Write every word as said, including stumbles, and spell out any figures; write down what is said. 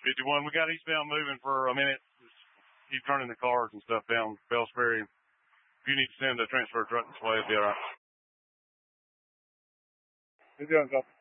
fifty-one, we got eastbound moving for a minute. Just keep turning the cars and stuff down Bellsbury. If you need to send a transfer truck this way, it'll be all right. Good job,